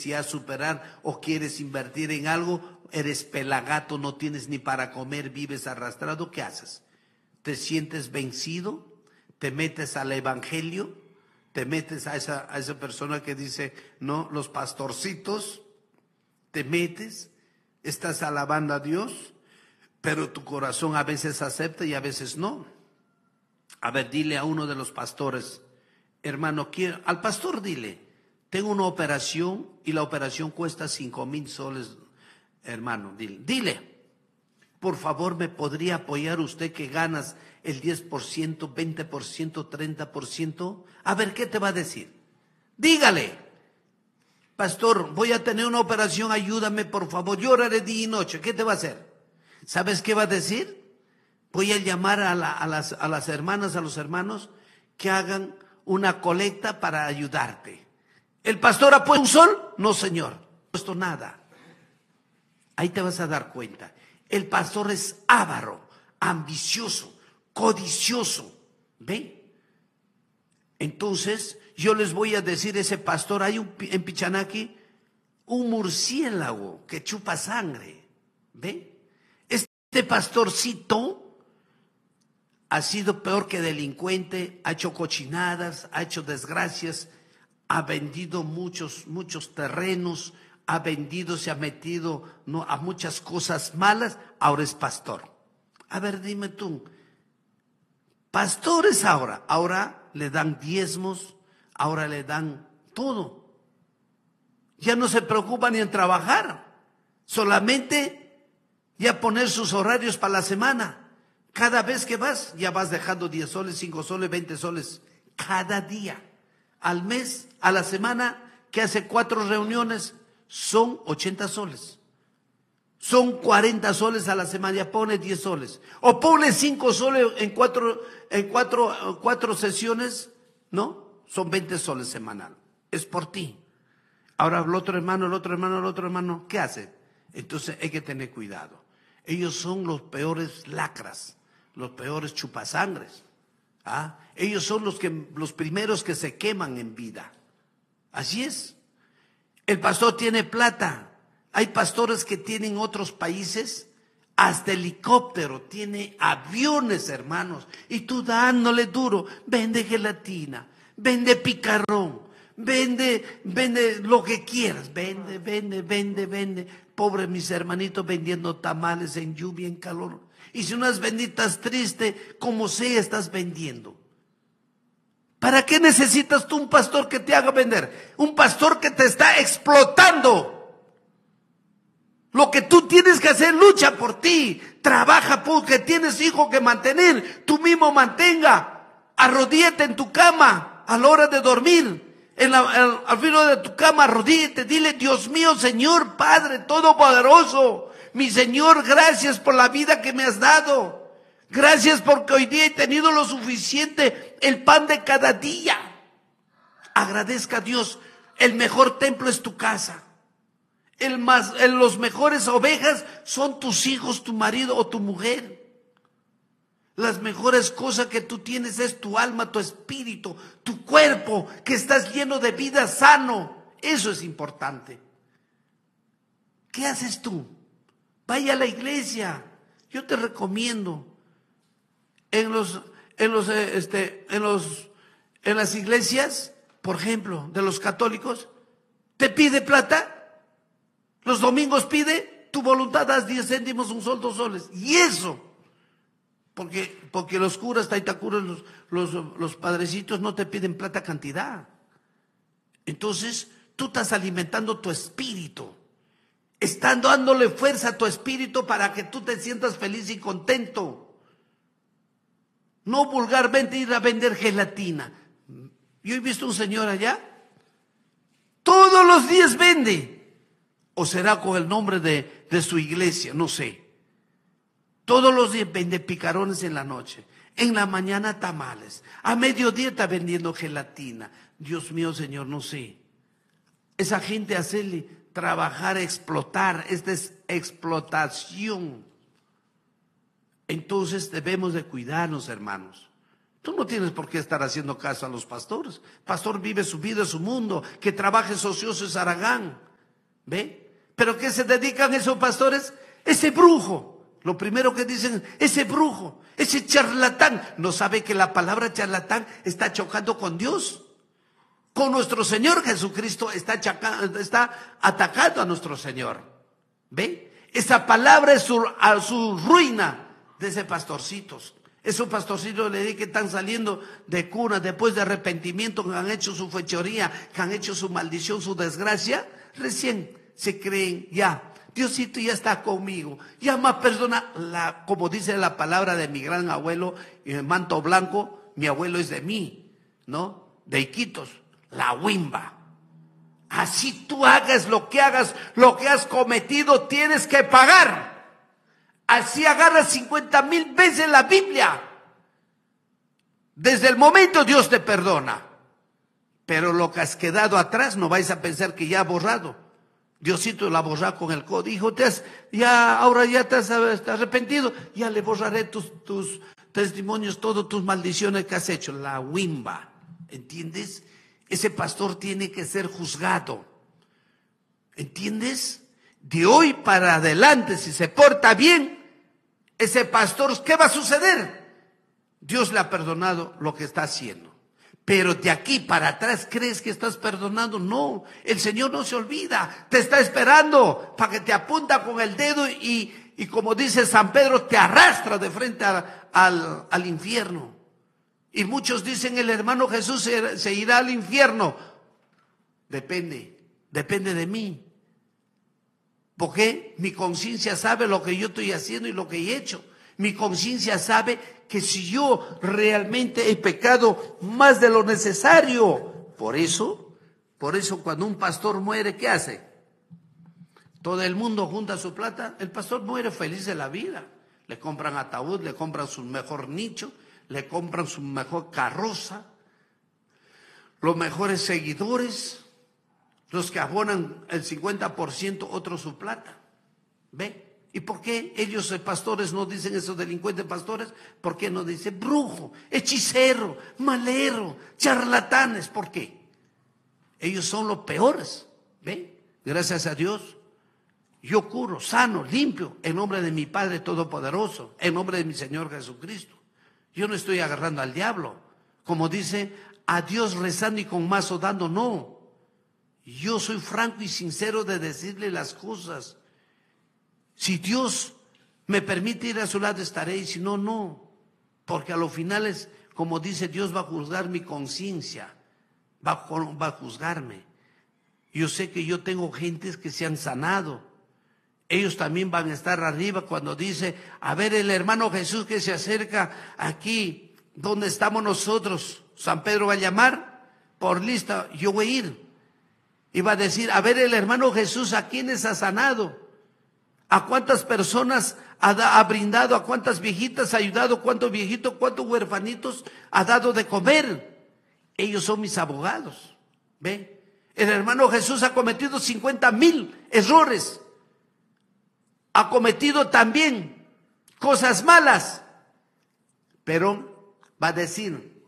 deseas superar o quieres invertir en algo, eres pelagato, no tienes ni para comer, vives arrastrado, ¿qué haces? ¿Te sientes vencido? ¿Te metes al evangelio? ¿Te metes a esa persona que dice, no, los pastorcitos? ¿Te metes? ¿Estás alabando a Dios? Pero tu corazón a veces acepta y a veces no. A ver, dile a uno de los pastores, hermano, al pastor dile, tengo una operación y la operación cuesta 5,000 soles, hermano, dile, por favor, ¿me podría apoyar usted que ganas el 10%, 20%, 30%? A ver, ¿qué te va a decir? Dígale, pastor, voy a tener una operación, ayúdame por favor, yo oraré día y noche, ¿qué te va a hacer? ¿Sabes qué va a decir? Voy a llamar a las hermanas, a los hermanos, que hagan una colecta para ayudarte. ¿El pastor ha puesto un sol? No, señor, no ha puesto nada. Ahí te vas a dar cuenta. El pastor es avaro, ambicioso, codicioso. ¿Ven? Entonces, yo les voy a decir, ese pastor, hay en Pichanaki un murciélago que chupa sangre. ¿Ven? Este pastorcito ha sido peor que delincuente, ha hecho cochinadas, ha hecho desgracias, ha vendido muchos terrenos, ha vendido, se ha metido a muchas cosas malas, ahora es pastor. A ver, dime tú, pastores ahora le dan diezmos, ahora le dan todo. Ya no se preocupan ni en trabajar, solamente ya poner sus horarios para la semana. Cada vez que vas, ya vas dejando 10 soles, 5 soles, 20 soles, cada día. Al mes, a la semana, que hace 4 reuniones, son 80 soles. Son 40 soles a la semana, ya pone 10 soles. O pone 5 soles en cuatro sesiones, ¿no? Son 20 soles semanal. Es por ti. Ahora el otro hermano, ¿qué hace? Entonces hay que tener cuidado. Ellos son los peores lacras, los peores chupasangres. ¿Ah? Ellos son los primeros que se queman en vida. Así es. El pastor tiene plata. Hay pastores que tienen otros países, hasta helicóptero, tiene aviones, hermanos. Y tú dándole duro, vende gelatina, vende picarrón, vende lo que quieras, vende. Pobre mis hermanitos vendiendo tamales en lluvia, en calor. Y si unas benditas triste, como sea, estás vendiendo. ¿Para qué necesitas tú un pastor que te haga vender? Un pastor que te está explotando. Lo que tú tienes que hacer, lucha por ti. Trabaja porque tienes hijo que mantener. Tú mismo mantenga. Arrodíllate en tu cama a la hora de dormir. Al filo de tu cama, arrodíllate. Dile, Dios mío, Señor, Padre Todopoderoso. Mi Señor, gracias por la vida que me has dado. Gracias porque hoy día he tenido lo suficiente, el pan de cada día. Agradezca a Dios. El mejor templo es tu casa. Los mejores ovejas son tus hijos, tu marido o tu mujer. Las mejores cosas que tú tienes es tu alma, tu espíritu, tu cuerpo, que estás lleno de vida sano. Eso es importante. ¿Qué haces tú? Vaya a la iglesia. Yo te recomiendo. En las iglesias, por ejemplo, de los católicos, te pide plata. Los domingos pide tu voluntad, das 10 céntimos, 1 sol, 2 soles. Y eso, porque los curas, taitacuras, los padrecitos no te piden plata cantidad. Entonces, tú estás alimentando tu espíritu. Están dándole fuerza a tu espíritu para que tú te sientas feliz y contento. No vulgarmente ir a vender gelatina. Yo he visto un señor allá, todos los días vende. O será con el nombre de su iglesia, no sé. Todos los días vende picarones en la noche. En la mañana tamales. A mediodía está vendiendo gelatina. Dios mío, Señor, no sé. Esa gente hacerle trabajar, explotar. Esta es explotación. Entonces debemos de cuidarnos, hermanos. Tú no tienes por qué estar haciendo caso a los pastores. El pastor vive su vida, su mundo. Que trabaje ocioso es Aragán. ¿Ve? ¿Pero qué se dedican esos pastores? Ese brujo. Lo primero que dicen, ese brujo, ese charlatán. No sabe que la palabra charlatán está chocando con Dios. Con nuestro Señor Jesucristo está atacando a nuestro Señor. ¿Ve? Esa palabra es a su ruina de ese pastorcitos. Esos pastorcitos que están saliendo de cuna después de arrepentimiento, que han hecho su fechoría, que han hecho su maldición, su desgracia, recién se creen ya. Diosito ya está conmigo, ya más perdona, como dice la palabra de mi gran abuelo, en el manto blanco, mi abuelo es de mí, ¿no? De Iquitos, la Wimba. Así tú hagas, lo que has cometido, tienes que pagar. Así agarras 50,000 veces la Biblia. Desde el momento Dios te perdona. Pero lo que has quedado atrás no vais a pensar que ya ha borrado. Diosito la borra con el código. Ahora ya te has arrepentido. Ya le borraré tus testimonios, todas tus maldiciones que has hecho. La Wimba. ¿Entiendes? Ese pastor tiene que ser juzgado. ¿Entiendes? De hoy para adelante, si se porta bien, ese pastor, ¿qué va a suceder? Dios le ha perdonado lo que está haciendo. Pero de aquí para atrás, ¿crees que estás perdonando? No, el Señor no se olvida, te está esperando para que te apunta con el dedo y como dice San Pedro, te arrastra de frente al infierno. Y muchos dicen, el hermano Jesús se irá al infierno. Depende de mí. Porque mi conciencia sabe lo que yo estoy haciendo y lo que he hecho. Mi conciencia sabe que si yo realmente he pecado más de lo necesario. Por eso cuando un pastor muere, ¿qué hace? Todo el mundo junta su plata, el pastor muere feliz de la vida. Le compran ataúd, le compran su mejor nicho, le compran su mejor carroza, los mejores seguidores, los que abonan el 50%, otros su plata. ¿Ve? ¿Y por qué ellos, pastores, no dicen esos delincuentes pastores? ¿Por qué no dicen brujo, hechicero, malero, charlatanes? ¿Por qué? Ellos son los peores. ¿Ve? Gracias a Dios, yo curo, sano, limpio, en nombre de mi Padre Todopoderoso, en nombre de mi Señor Jesucristo. Yo no estoy agarrando al diablo. Como dice, a Dios rezando y con mazo dando, no. Yo soy franco y sincero de decirle las cosas. Si Dios me permite ir a su lado, estaré, y si no, no. Porque a los finales, como dice, Dios va a juzgar mi conciencia, va a juzgarme. Yo sé que yo tengo gentes que se han sanado. Ellos también van a estar arriba cuando dice, a ver, el hermano Jesús que se acerca aquí, donde estamos nosotros, San Pedro va a llamar por lista, yo voy a ir. Y va a decir, a ver, el hermano Jesús, ¿a quiénes ha sanado? ¿A cuántas personas ha brindado? ¿A cuántas viejitas ha ayudado? ¿Cuántos viejitos, cuántos huerfanitos ha dado de comer? Ellos son mis abogados. ¿Ve? El hermano Jesús ha cometido 50,000 errores. Ha cometido también cosas malas. Pero va a decir,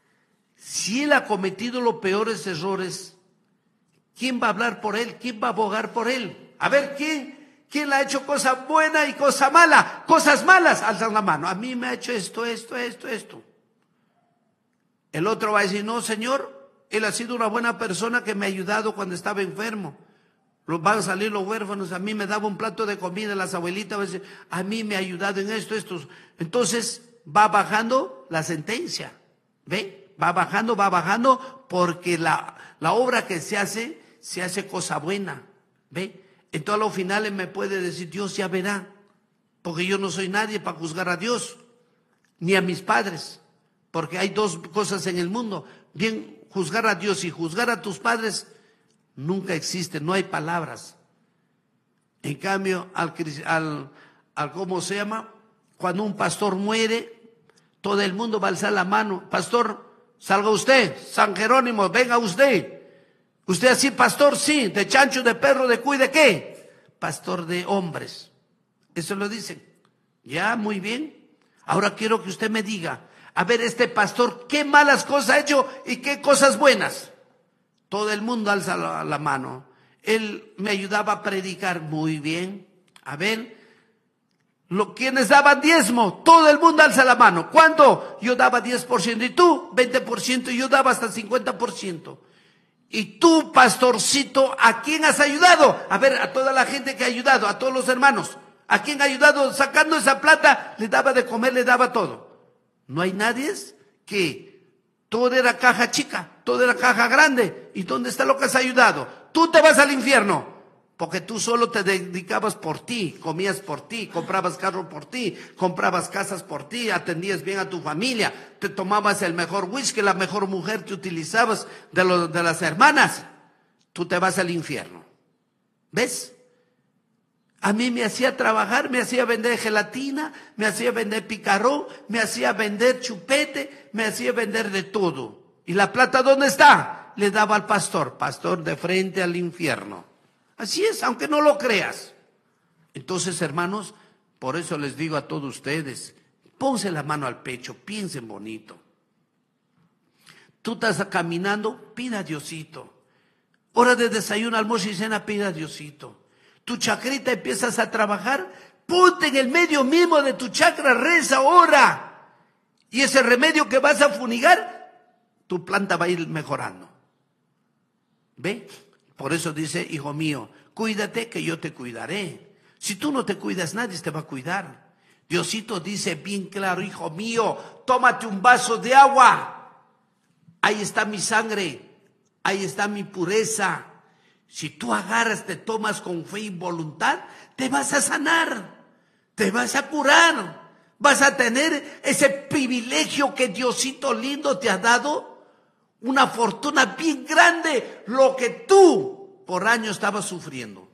si él ha cometido los peores errores, ¿quién va a hablar por él? ¿Quién va a abogar por él? A ver, ¿quién le ha hecho cosa buena y cosa mala? Cosas malas, alzan la mano. A mí me ha hecho esto. El otro va a decir, no, Señor, él ha sido una buena persona que me ha ayudado cuando estaba enfermo. Van a salir los huérfanos, a mí me daba un plato de comida, las abuelitas van a decir, a mí me ha ayudado en esto. Entonces va bajando la sentencia. ¿Ve? Va bajando porque la obra que se hace cosa buena. ¿Ve? Entonces a los finales me puede decir, Dios ya verá, porque yo no soy nadie para juzgar a Dios, ni a mis padres, porque hay dos cosas en el mundo, bien juzgar a Dios y juzgar a tus padres, nunca existe, no hay palabras. En cambio, al ¿cómo se llama? Cuando un pastor muere, todo el mundo va a alzar la mano, pastor, salga usted, San Jerónimo, venga usted. ¿Usted así, pastor? Sí. ¿De chancho, de perro, de cuy, de qué? Pastor de hombres. Eso lo dicen. Ya, muy bien. Ahora quiero que usted me diga, a ver, este pastor, ¿qué malas cosas ha hecho y qué cosas buenas? Todo el mundo alza la mano. él me ayudaba a predicar muy bien. A ver, quienes daban diezmo, todo el mundo alza la mano. ¿Cuánto? Yo daba 10% y tú 20% y yo daba hasta 50%. Y tú, pastorcito, ¿a quién has ayudado? A ver, a toda la gente que ha ayudado, a todos los hermanos. ¿A quién ha ayudado? Sacando esa plata, le daba de comer, le daba todo. No hay nadie que todo era caja chica, todo era caja grande. ¿Y dónde está lo que has ayudado? Tú te vas al infierno. Porque tú solo te dedicabas por ti, comías por ti, comprabas carro por ti, comprabas casas por ti, atendías bien a tu familia, te tomabas el mejor whisky, la mejor mujer que utilizabas de las hermanas. Tú te vas al infierno. ¿Ves? A mí me hacía trabajar, me hacía vender gelatina, me hacía vender picarón, me hacía vender chupete, me hacía vender de todo. ¿Y la plata dónde está? Le daba al pastor, pastor de frente al infierno. Así es, aunque no lo creas. Entonces, hermanos, por eso les digo a todos ustedes, ponse la mano al pecho, piensen bonito. Tú estás caminando, pida a Diosito. Hora de desayuno, almuerzo y cena, pida a Diosito. Tu chacrita empiezas a trabajar, ponte en el medio mismo de tu chakra, reza, ora. Y ese remedio que vas a funigar, tu planta va a ir mejorando. ¿Ve? Por eso dice, hijo mío, cuídate que yo te cuidaré. Si tú no te cuidas, nadie te va a cuidar. Diosito dice bien claro, hijo mío, tómate un vaso de agua. Ahí está mi sangre, ahí está mi pureza. Si tú agarras, te tomas con fe y voluntad, te vas a sanar, te vas a curar. Vas a tener ese privilegio que Diosito lindo te ha dado. Una fortuna bien grande, lo que tú por años estabas sufriendo.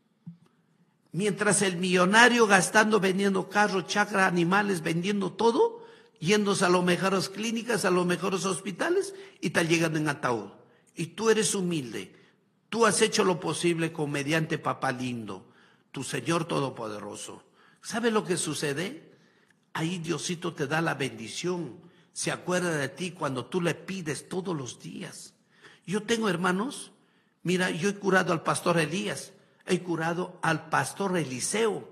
Mientras el millonario gastando, vendiendo carros, chakra, animales, vendiendo todo, yéndose a las mejores clínicas, a los mejores hospitales, y está llegando en ataúd. Y tú eres humilde, tú has hecho lo posible con mediante papá lindo, tu Señor Todopoderoso. ¿Sabe lo que sucede? Ahí Diosito te da la bendición. Se acuerda de ti cuando tú le pides todos los días. Yo tengo hermanos, mira, yo he curado al pastor Elías, he curado al pastor Eliseo,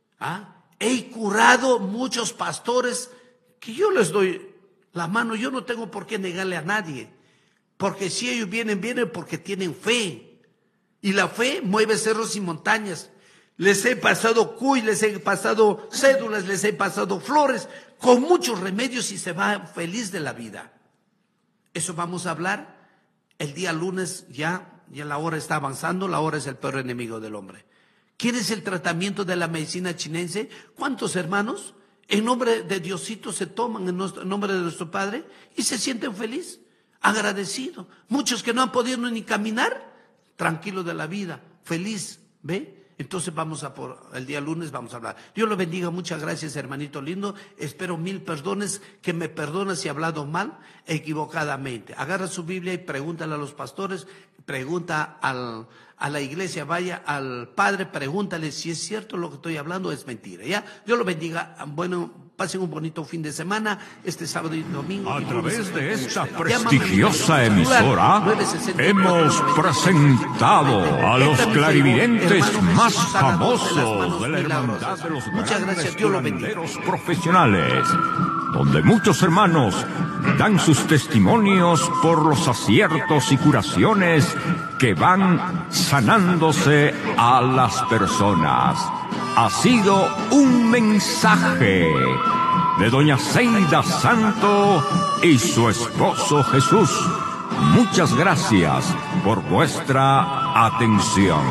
he curado muchos pastores que yo les doy la mano. Yo no tengo por qué negarle a nadie, porque si ellos vienen porque tienen fe, y la fe mueve cerros y montañas. Les he pasado cuy, les he pasado cédulas, les he pasado flores, con muchos remedios, y se va feliz de la vida. Eso vamos a hablar el día lunes, ya la hora está avanzando, la hora es el peor enemigo del hombre. ¿Quieres el tratamiento de la medicina chinense? ¿Cuántos hermanos en nombre de Diosito se toman en nombre de nuestro Padre y se sienten feliz, agradecidos? Muchos que no han podido ni caminar, tranquilos de la vida, feliz, ¿ve? Entonces vamos a por el día lunes vamos a hablar. Dios lo bendiga, muchas gracias, hermanito lindo. Espero 1000 perdones, que me perdones si he hablado mal, equivocadamente. Agarra su Biblia y pregúntale a los pastores, pregunta a la iglesia, vaya al padre, pregúntale si es cierto lo que estoy hablando o es mentira. ¿Ya? Dios lo bendiga. Bueno, pasen un bonito fin de semana, este sábado y domingo. A través de esta prestigiosa emisora hemos presentado a los clarividentes más famosos de la hermandad de los grandes curanderos profesionales, donde muchos hermanos dan sus testimonios por los aciertos y curaciones que van sanándose a las personas. Ha sido un mensaje de doña Zeida Santo y su esposo Jesús. Muchas gracias por vuestra atención.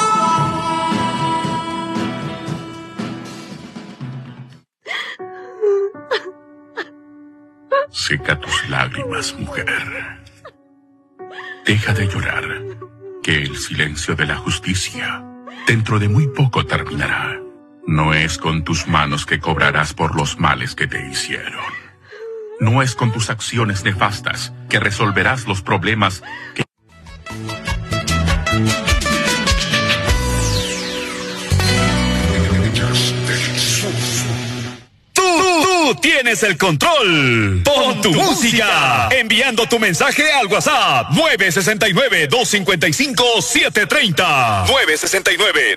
Seca tus lágrimas, mujer. Deja de llorar, que el silencio de la justicia dentro de muy poco terminará. No es con tus manos que cobrarás por los males que te hicieron. No es con tus acciones nefastas que resolverás los problemas que... Tú tienes tienes el control. Pon tu música. Enviando tu mensaje al WhatsApp 969-255-730.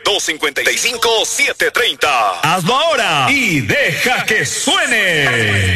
969-255-730. Hazlo ahora y deja que suene.